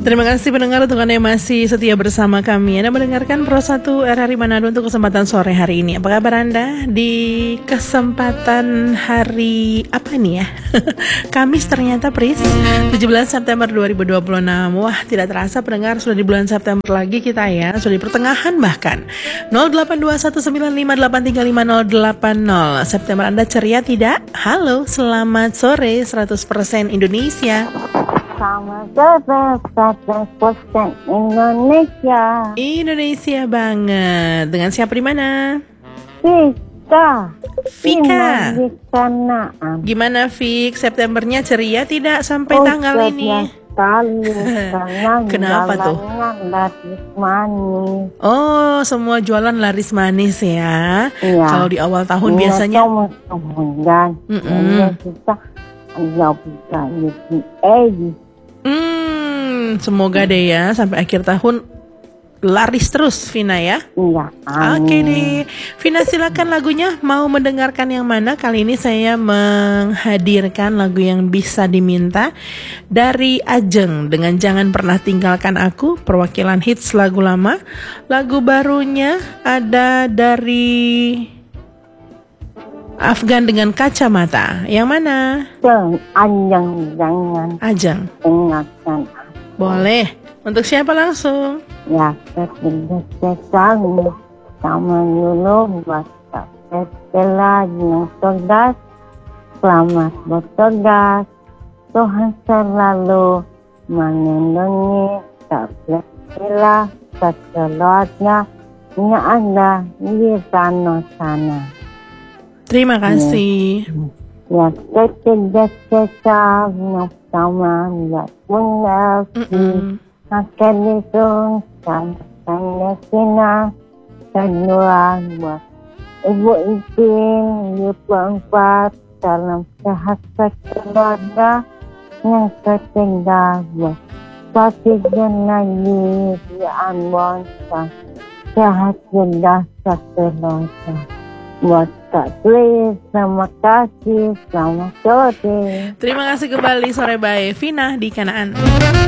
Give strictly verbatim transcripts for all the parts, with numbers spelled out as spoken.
Terima kasih pendengar untuk Anda yang masih setia bersama kami. Anda mendengarkan Pro satu R R I Manado untuk kesempatan sore hari ini. Apa kabar Anda di kesempatan hari apa ini ya? Kamis ternyata Pris, tujuh belas September dua ribu dua puluh enam. Wah, tidak terasa pendengar sudah di bulan September lagi kita ya. Sudah di pertengahan bahkan. nol delapan dua satu sembilan lima delapan tiga lima nol delapan nol. September Anda ceria tidak? Halo, selamat sore seratus persen Indonesia. Selamat sore, seratus persen Indonesia. Indonesia banget. Dengan siapa di mana? Vika. Vika. Kanaan. Gimana Vik? Septembernya ceria tidak sampai oh, tanggal ini? Sekali. Kenapa tuh? Laris manis. Oh, semua jualan laris manis ya. Iya. Kalau di awal tahun Iya, biasanya. Kemudian, Mm-mm. kita ada bisa jadi eh. Hmm, semoga deh ya sampai akhir tahun laris terus Vina ya. Iya. Oke deh, Vina silakan lagunya. Mau mendengarkan yang mana? Kali ini saya menghadirkan lagu yang bisa diminta dari Ajeng dengan Jangan Pernah Tinggalkan Aku, perwakilan hits lagu lama. Lagu barunya ada dari Afgan dengan Kacamata. Yang mana? Ajeng, jangan Ajeng. ingatkan. Boleh. Untuk siapa langsung? Ya, sekali sama dulu buat setelah yang cerdas, selamat bercerdas. Tuhan selalu melindungi, tak berkilah, setelahnya hanya ada di sana-sana. Terima kasih. Ya, cerdas-cerdas yang sama, ya, benar. Akan disungkan tanda sinar kedua buat ibu izin di perempat dalam sehat keluarga yang ketiga buat satu jenayah di Ambon sehat jelas sekeluarga buat Kak Tri. Terima kasih, selamat sore. Terima kasih kembali sore baik Vina di Kanaan.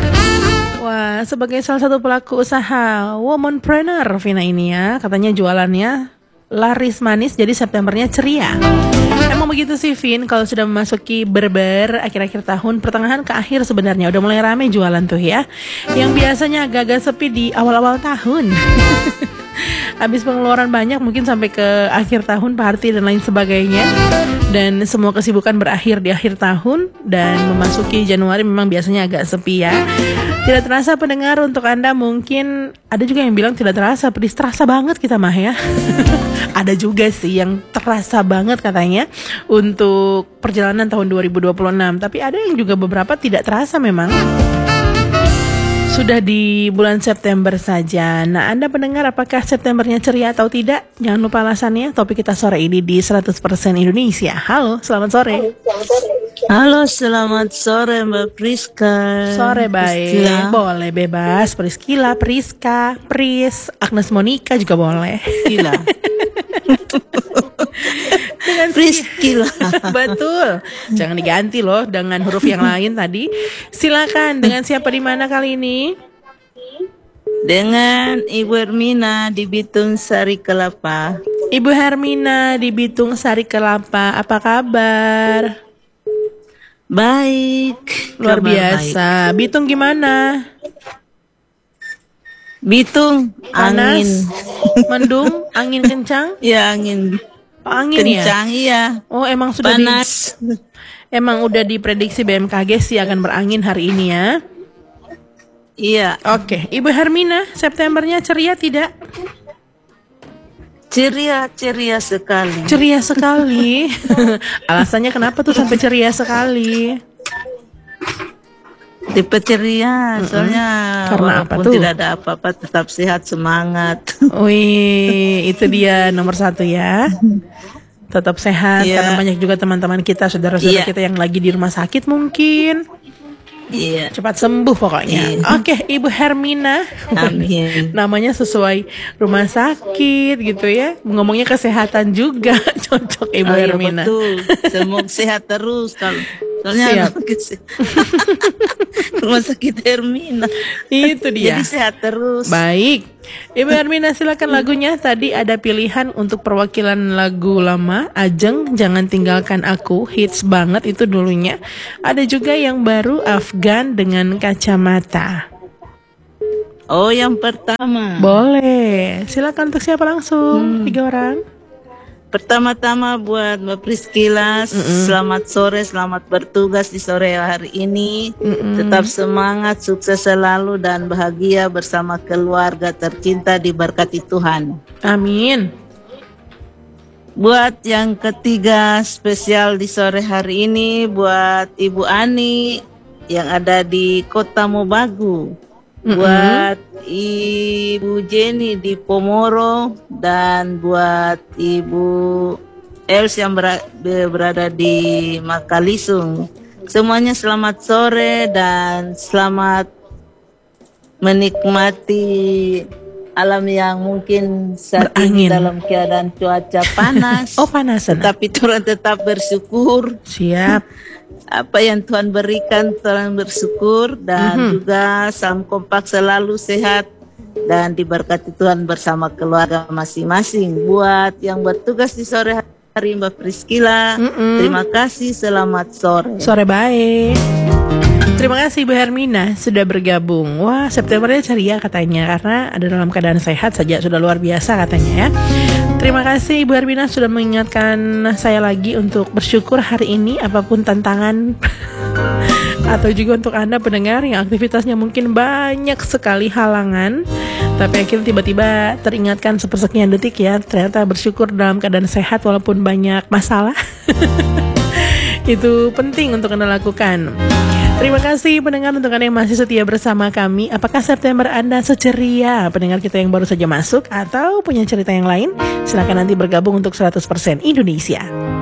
Wah, sebagai salah satu pelaku usaha womanpreneur Vina ini ya, katanya jualannya laris manis jadi Septembernya ceria. Emang begitu sih Vin, kalau sudah memasuki berber akhir-akhir tahun, pertengahan ke akhir sebenarnya udah mulai rame jualan tuh ya. Yang biasanya agak-agak sepi di awal-awal tahun. Habis pengeluaran banyak mungkin sampai ke akhir tahun, party dan lain sebagainya. Dan semua kesibukan berakhir di akhir tahun dan memasuki Januari memang biasanya agak sepi ya. Tidak terasa pendengar, untuk Anda mungkin ada juga yang bilang tidak terasa, pedis terasa banget kita mah ya. Ada juga sih yang terasa banget katanya untuk perjalanan tahun dua ribu dua puluh enam. Tapi ada yang juga beberapa tidak terasa memang. Sudah di bulan September saja. Nah, Anda pendengar, apakah Septembernya ceria atau tidak? Jangan lupa alasannya. Topik kita sore ini di seratus persen Indonesia. Halo, selamat sore. Halo, selamat sore Mbak Priska. Sore baik. Priskila. Boleh bebas. Priskila, Priska, Pris, Agnes Monica juga boleh. Gila. Dengan Priskila. Betul. Jangan diganti loh dengan huruf yang lain tadi. Silakan, dengan siapa di mana kali ini? Dengan Ibu Hermina di Bitung Sari Kelapa. Ibu Hermina di Bitung Sari Kelapa. Apa kabar? Baik. Luar Kabar biasa. baik. Bitung gimana? Bitung Panas? angin. Mendung? Angin kencang? Ya angin. Oh, angin ya? Kencang iya. Oh, emang sudah di, Panas. emang udah diprediksi B M K G sih akan berangin hari ini ya. Iya. Oke, Ibu Hermina, Septembernya ceria tidak? Ceria, ceria sekali. Ceria sekali. Alasannya kenapa tuh sampai ceria sekali? Tipe ceria, soalnya Karena apa walaupun tuh? tidak ada apa-apa tetap sehat, semangat. Wih, itu dia nomor satu ya. Tetap sehat, Iya. karena banyak juga teman-teman kita, saudara-saudara Iya. kita yang lagi di rumah sakit mungkin. Iya. Cepat sembuh pokoknya. Iya. Oke, Ibu Hermina. Amin. Namanya sesuai rumah sakit gitu ya. Ngomongnya kesehatan juga. Cocok Ibu Oh, iya, Hermina. betul. Semoga sehat terus. Kalau Soalnya Siap. anak kecil. Rumah sakit Hermina. Itu dia. Jadi sehat terus. Baik, Ibu Hermina silakan lagunya. Tadi ada pilihan untuk perwakilan lagu lama, Ajeng, Jangan Tinggalkan Aku, hits banget itu dulunya. Ada juga yang baru, Afgan dengan Kacamata. Oh, yang pertama. Boleh, silakan untuk siapa langsung? Tiga orang. Pertama-tama buat Mbak Priscila, selamat sore, selamat bertugas di sore hari ini. Tetap semangat, sukses selalu dan bahagia bersama keluarga tercinta diberkati Tuhan. Amin. Buat yang ketiga spesial di sore hari ini buat Ibu Ani yang ada di Kota Mobagu. Buat Ibu Jenny di Pomoro dan buat Ibu Els yang ber- berada di Makalisung. Semuanya selamat sore dan selamat menikmati alam yang mungkin saat ini Berangin. dalam keadaan cuaca panas. Oh, panas, Ana. Tetapi Tuhan tetap bersyukur. Siap. Apa yang Tuhan berikan, Tuhan bersyukur dan juga salam kompak selalu sehat dan diberkati Tuhan bersama keluarga masing-masing. Buat yang bertugas di sore hari Mbak Priscila, terima kasih, selamat sore. Sore baik. Terima kasih Ibu Hermina sudah bergabung. Wah, Septembernya ceria katanya karena ada dalam keadaan sehat saja sudah luar biasa katanya ya. Terima kasih Ibu Hermina sudah mengingatkan saya lagi untuk bersyukur hari ini apapun tantangan atau juga untuk Anda pendengar yang aktivitasnya mungkin banyak sekali halangan, tapi akhirnya tiba-tiba teringatkan sepersekian detik ya, ternyata bersyukur dalam keadaan sehat walaupun banyak masalah. Itu penting untuk Anda lakukan. Terima kasih pendengar untuk Anda yang masih setia bersama kami. Apakah September Anda seceria pendengar kita yang baru saja masuk atau punya cerita yang lain? Silakan nanti bergabung untuk seratus persen Indonesia.